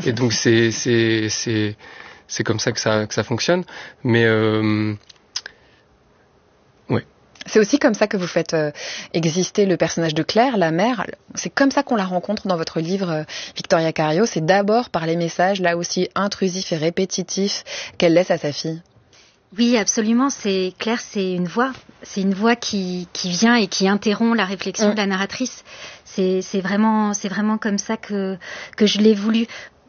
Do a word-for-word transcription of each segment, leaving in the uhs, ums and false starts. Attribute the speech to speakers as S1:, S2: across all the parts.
S1: Et donc c'est c'est c'est c'est comme ça que ça que ça fonctionne. Mais euh, ouais.
S2: C'est aussi comme ça que vous faites euh, exister le personnage de Claire, la mère. C'est comme ça qu'on la rencontre dans votre livre, euh, Victoria Cario. C'est d'abord par les messages, là aussi intrusifs et répétitifs, qu'elle laisse à sa fille.
S3: Oui, absolument. C'est Claire, c'est une voix. C'est une voix qui, qui vient et qui interrompt la réflexion mmh. de la narratrice. C'est, c'est vraiment, c'est vraiment comme ça que, que je l'ai voulu.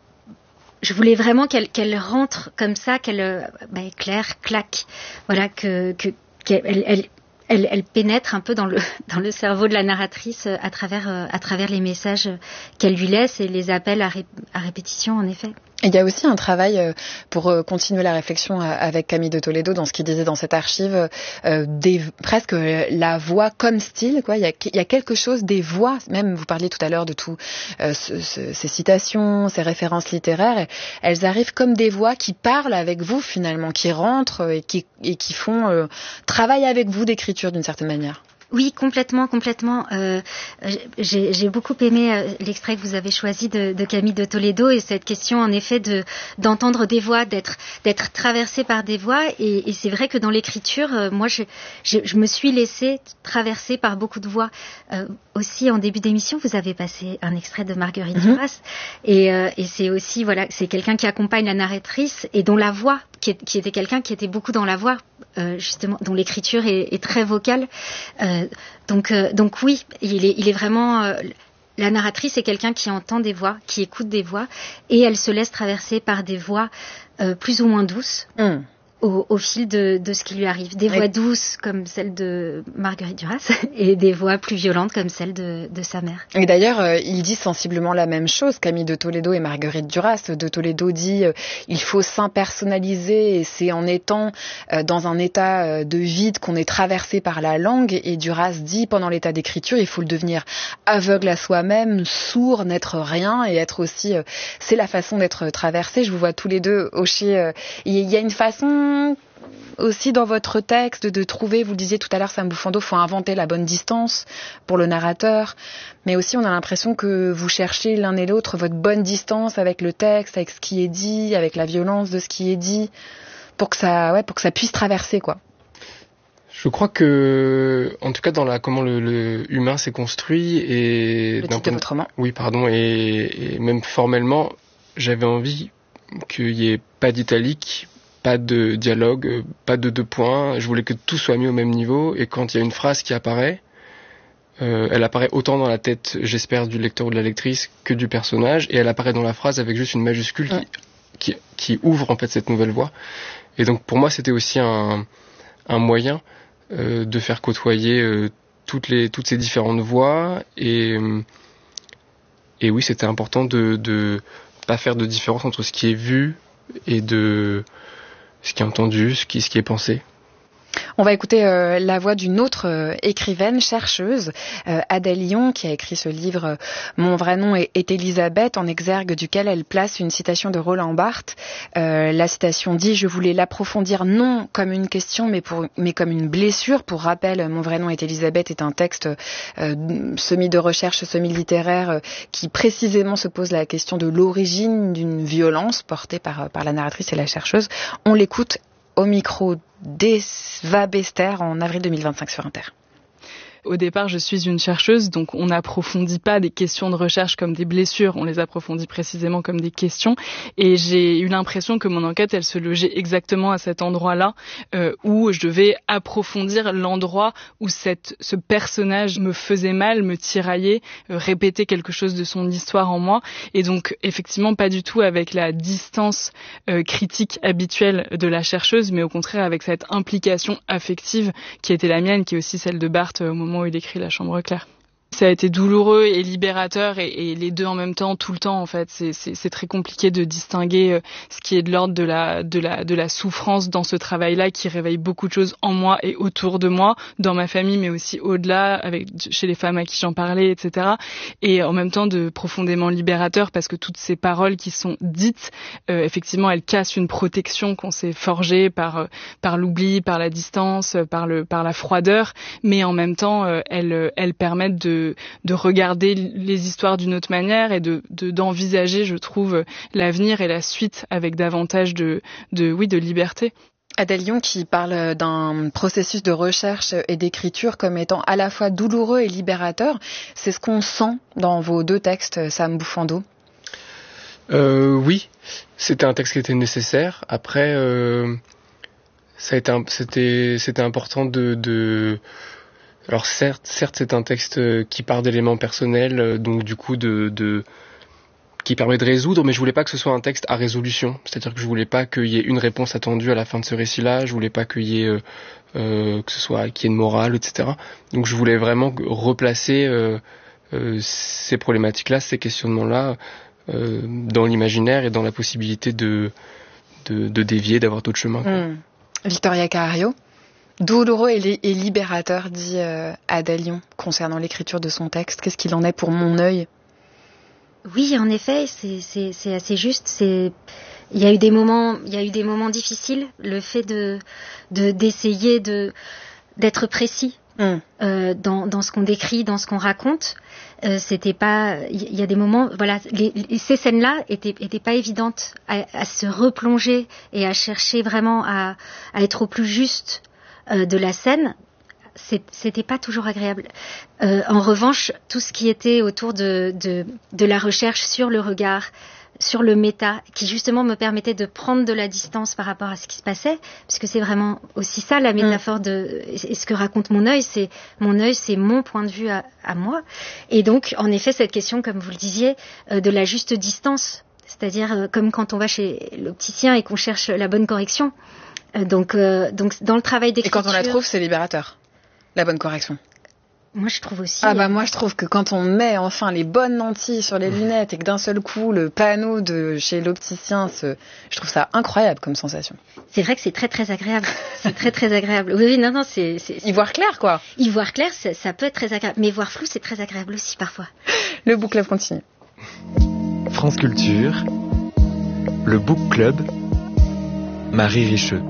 S3: Je voulais vraiment qu'elle, qu'elle rentre comme ça, qu'elle, ben, Claire claque. Voilà, que, que, qu'elle, elle, Elle, elle pénètre un peu dans le dans le cerveau de la narratrice à travers euh, à travers les messages qu'elle lui laisse et les appels à, ré, à répétition en effet.
S2: Et il y a aussi un travail pour continuer la réflexion avec Camille de Toledo dans ce qu'il disait dans cette archive, euh, des, presque la voix comme style, quoi. Il y a, il y a quelque chose des voix, même vous parliez tout à l'heure de tout, euh, ce, ce, ces citations, ces références littéraires, elles arrivent comme des voix qui parlent avec vous finalement, qui rentrent et qui, et qui font euh, travail avec vous d'écriture d'une certaine manière.
S3: Oui, complètement, complètement. Euh, j'ai, j'ai beaucoup aimé euh, l'extrait que vous avez choisi de, de Camille de Toledo et cette question, en effet, de d'entendre des voix, d'être d'être traversé par des voix. Et, et c'est vrai que dans l'écriture, euh, moi, je, je, je me suis laissée traverser par beaucoup de voix. Euh, aussi, en début d'émission, vous avez passé un extrait de Marguerite mm-hmm. Duras, et, euh, et c'est aussi, voilà, c'est quelqu'un qui accompagne la narratrice et dont la voix, qui, est, qui était quelqu'un qui était beaucoup dans la voix, euh, justement, dont l'écriture est, est très vocale. Euh, Donc, euh, donc oui, il est, il est vraiment... Euh, la narratrice est quelqu'un qui entend des voix, qui écoute des voix, et elle se laisse traverser par des voix euh, plus ou moins douces mm. au, au fil de, de ce qui lui arrive. Des voix et... douces comme celle de Marguerite Duras, et des voix plus violentes comme celle de, de sa mère.
S2: Et d'ailleurs, euh, ils disent sensiblement la même chose, Camille de Toledo et Marguerite Duras. De Toledo dit euh, il faut s'impersonnaliser, et c'est en étant euh, dans un état euh, de vide qu'on est traversé par la langue. Et Duras dit pendant l'état d'écriture, il faut le devenir aveugle à soi-même, sourd, n'être rien, et être aussi... Euh, c'est la façon d'être traversé. Je vous vois tous les deux hocher. Euh, il y a une façon... aussi dans votre texte de trouver, vous le disiez tout à l'heure, Sam Bouffando, il faut inventer la bonne distance pour le narrateur, mais aussi on a l'impression que vous cherchez l'un et l'autre votre bonne distance avec le texte, avec ce qui est dit, avec la violence de ce qui est dit, pour que ça, ouais, pour que ça puisse traverser, quoi.
S1: Je crois que, en tout cas, dans la comment le, le humain s'est construit et
S2: le titre de votre roman.
S1: Oui, pardon, et, et même formellement, j'avais envie qu'il y ait pas d'italique, pas de dialogue, pas de deux points. Je voulais que tout soit mis au même niveau. Et quand il y a une phrase qui apparaît, euh, elle apparaît autant dans la tête, j'espère, du lecteur ou de la lectrice que du personnage. Et elle apparaît dans la phrase avec juste une majuscule qui, qui, qui ouvre en fait cette nouvelle voie. Et donc pour moi, c'était aussi un, un moyen euh, de faire côtoyer euh, toutes les toutes ces différentes voix. Et, et oui, c'était important de, de pas faire de différence entre ce qui est vu et de ce qui est entendu, ce qui, ce qui est pensé.
S2: On va écouter euh, la voix d'une autre euh, écrivaine, chercheuse, euh, Adèle Lyon, qui a écrit ce livre euh, « Mon vrai nom est, est Elisabeth », en exergue duquel elle place une citation de Roland Barthes. Euh, la citation dit « Je voulais l'approfondir non comme une question, mais, pour, mais comme une blessure ». Pour rappel, « Mon vrai nom est Elisabeth » est un texte euh, semi de recherche, semi-littéraire, euh, qui précisément se pose la question de l'origine d'une violence portée par, par la narratrice et la chercheuse. On l'écoute au micro d'Eva Bester en avril deux mille vingt-cinq sur Inter.
S4: Au départ, je suis une chercheuse, donc on n'approfondit pas des questions de recherche comme des blessures, on les approfondit précisément comme des questions. Et j'ai eu l'impression que mon enquête, elle se logeait exactement à cet endroit-là, euh, où je devais approfondir l'endroit où cette, ce personnage me faisait mal, me tiraillait, euh, répétait quelque chose de son histoire en moi. Et donc, effectivement, pas du tout avec la distance euh, critique habituelle de la chercheuse, mais au contraire avec cette implication affective qui était la mienne, qui est aussi celle de Barthes au moment où il écrit La Chambre claire. Ça a été douloureux et libérateur et, et les deux en même temps, tout le temps en fait. C'est, c'est, c'est très compliqué de distinguer euh, ce qui est de l'ordre de la, de la, de la souffrance dans ce travail-là qui réveille beaucoup de choses en moi et autour de moi, dans ma famille, mais aussi au-delà, avec chez les femmes à qui j'en parlais, et cetera. Et en même temps de profondément libérateur parce que toutes ces paroles qui sont dites, euh, effectivement, elles cassent une protection qu'on s'est forgée par euh, par l'oubli, par la distance, par le par la froideur, mais en même temps, euh, elles elles permettent de de, de regarder les histoires d'une autre manière et de, de, d'envisager, je trouve, l'avenir et la suite avec davantage de, de, oui, de liberté.
S2: Adèle Yon qui parle d'un processus de recherche et d'écriture comme étant à la fois douloureux et libérateur. C'est ce qu'on sent dans vos deux textes, Sam Bouffando.
S1: Euh, oui, c'était un texte qui était nécessaire. Après, euh, ça a été, c'était, c'était important de, de. Alors certes, certes, c'est un texte qui part d'éléments personnels, donc du coup de, de, qui permet de résoudre, mais je voulais pas que ce soit un texte à résolution. C'est-à-dire que je voulais pas qu'il y ait une réponse attendue à la fin de ce récit-là. Je voulais pas qu'il y ait euh, euh, que ce soit qu'il y ait une morale, et cetera. Donc je voulais vraiment replacer euh, euh, ces problématiques-là, ces questionnements-là. Euh, dans l'imaginaire et dans la possibilité de, de, de dévier, d'avoir d'autres chemins.
S2: Mmh. Victoria Carrario, douloureux et, li- et libérateur, dit euh, Adèle Yon, concernant l'écriture de son texte. Qu'est-ce qu'il en est pour mon œil ?
S3: Oui, en effet, c'est, c'est, c'est assez juste. C'est, il y a eu des moments, il y a eu des moments difficiles. Le fait de, de d'essayer de d'être précis. Mmh. Euh, dans, dans ce qu'on décrit, dans ce qu'on raconte, euh, c'était pas. Il y a des moments, voilà, les, les, ces scènes-là étaient, étaient pas évidentes à, à se replonger et à chercher vraiment à, à être au plus juste euh, de la scène. C'est, c'était pas toujours agréable. Euh, en revanche, tout ce qui était autour de, de, de la recherche sur le regard, sur le méta, qui justement me permettait de prendre de la distance par rapport à ce qui se passait, parce que c'est vraiment aussi ça la métaphore de, et ce que raconte mon œil, c'est mon œil, c'est mon point de vue à, à moi. Et donc, en effet, cette question, comme vous le disiez, euh, de la juste distance, c'est-à-dire euh, comme quand on va chez l'opticien et qu'on cherche la bonne correction. Euh, donc, euh, donc, dans le travail d'écriture.
S2: Et quand on la trouve, c'est libérateur, la bonne correction.
S3: Moi, je trouve aussi.
S2: Ah bah moi, je trouve que quand on met enfin les bonnes lentilles sur les lunettes et que d'un seul coup le panneau de chez l'opticien, se... je trouve ça incroyable comme sensation.
S3: C'est vrai que c'est très très agréable. C'est très très agréable. Oui, oui, non, non, c'est. c'est, c'est...
S2: Y voir clair, quoi.
S3: Y voir clair, ça, ça peut être très agréable, mais voir flou, c'est très agréable aussi parfois.
S2: Le Book Club continue.
S5: France Culture, le Book Club, Marie Richeux.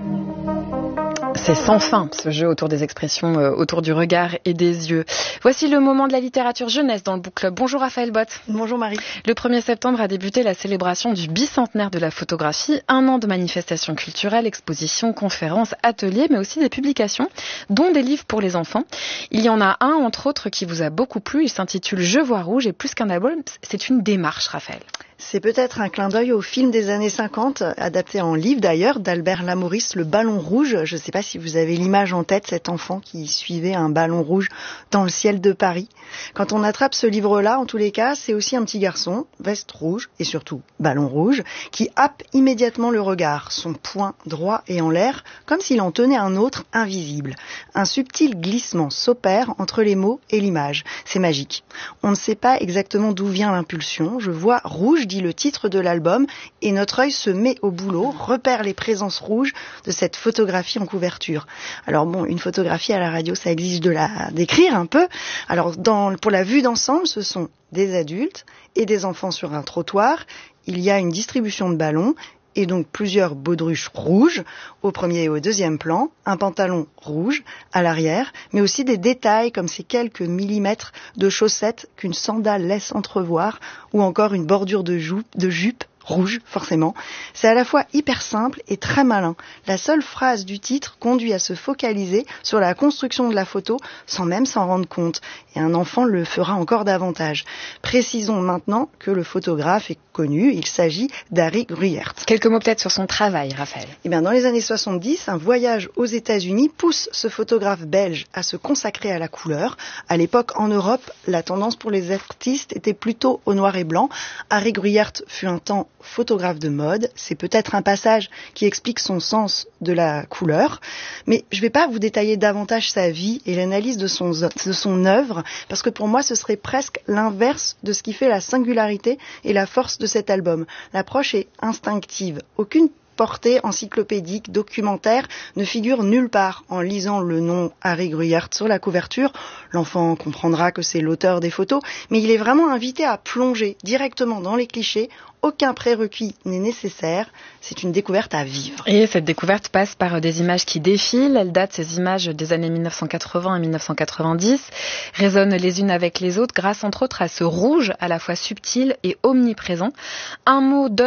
S2: C'est sans fin, ce jeu autour des expressions, euh, autour du regard et des yeux. Voici le moment de la littérature jeunesse dans le Book Club. Bonjour Raphaël Bott.
S6: Bonjour Marie.
S2: Le premier septembre a débuté la célébration du bicentenaire de la photographie. Un an de manifestations culturelles, expositions, conférences, ateliers, mais aussi des publications, dont des livres pour les enfants. Il y en a un, entre autres, qui vous a beaucoup plu. Il s'intitule « Je vois rouge » et plus qu'un album, c'est une démarche, Raphaël.
S6: C'est peut-être un clin d'œil au film des années cinquante, adapté en livre d'ailleurs, d'Albert Lamouris, Le Ballon Rouge. Je ne sais pas si vous avez l'image en tête, cet enfant qui suivait un ballon rouge dans le ciel de Paris. Quand on attrape ce livre-là, en tous les cas, c'est aussi un petit garçon, veste rouge et surtout ballon rouge, qui happe immédiatement le regard, son poing droit et en l'air, comme s'il en tenait un autre invisible. Un subtil glissement s'opère entre les mots et l'image. C'est magique. On ne sait pas exactement d'où vient l'impulsion. Je vois rouge, dit le titre de l'album, et notre œil se met au boulot, repère les présences rouges de cette photographie en couverture. Alors bon, une photographie à la radio, ça exige de la d'écrire un peu. Alors dans, pour la vue d'ensemble, ce sont des adultes et des enfants sur un trottoir. Il y a une distribution de ballons et donc plusieurs baudruches rouges au premier et au deuxième plan, un pantalon rouge à l'arrière, mais aussi des détails comme ces quelques millimètres de chaussettes qu'une sandale laisse entrevoir, ou encore une bordure de jupe, de jupe rouge, forcément. C'est à la fois hyper simple et très malin. La seule phrase du titre conduit à se focaliser sur la construction de la photo sans même s'en rendre compte. Et un enfant le fera encore davantage. Précisons maintenant que le photographe est connu. Il s'agit d'Harry Gruyaert.
S2: Quelques mots peut-être sur son travail, Raphaël.
S6: Eh bien, dans les années soixante-dix, un voyage aux États-Unis pousse ce photographe belge à se consacrer à la couleur. À l'époque, en Europe, la tendance pour les artistes était plutôt au noir et blanc. Harry Gruyaert fut un temps photographe de mode. C'est peut-être un passage qui explique son sens de la couleur. Mais je ne vais pas vous détailler davantage sa vie et l'analyse de son, de son œuvre, parce que pour moi, ce serait presque l'inverse de ce qui fait la singularité et la force de cet album. L'approche est instinctive. Aucune portée encyclopédique, documentaire, ne figure nulle part. En lisant le nom Harry Gruyaert sur la couverture, l'enfant comprendra que c'est l'auteur des photos, mais il est vraiment invité à plonger directement dans les clichés. Aucun prérequis n'est nécessaire. C'est une découverte à vivre.
S2: Et cette découverte passe par des images qui défilent. Elle date, ces images, des années mille neuf cent quatre-vingts et mille neuf cent quatre-vingt-dix, résonnent les unes avec les autres grâce, entre autres, à ce rouge à la fois subtil et omniprésent. Un mot donne